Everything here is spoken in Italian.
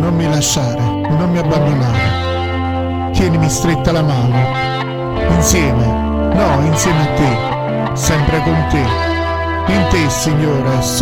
non mi lasciare, non mi abbandonare. Tienimi stretta la mano, insieme a te, sempre con te. In te, Signore,